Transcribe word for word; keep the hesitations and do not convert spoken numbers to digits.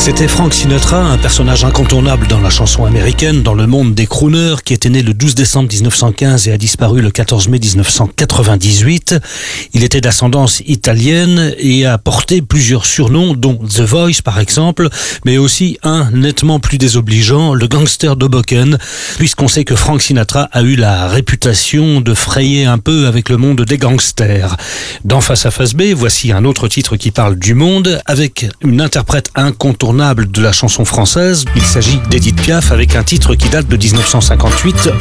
C'était Frank Sinatra, un personnage incontournable dans la chanson américaine, dans le monde des crooners, qui était né le douze décembre mille neuf cent quinze et a disparu le quatorze mai mille neuf cent quatre-vingt-dix-huit. Il était d'ascendance italienne et a porté plusieurs surnoms, dont The Voice par exemple, mais aussi un nettement plus désobligeant, le gangster d'Hoboken, puisqu'on sait que Frank Sinatra a eu la réputation de frayer un peu avec le monde des gangsters. Dans Face à Face B, voici un autre titre qui parle du monde, avec une interprète incontournable de la chanson française. Il s'agit d'Edith Piaf avec un titre qui date de mille neuf cent cinquante-huit,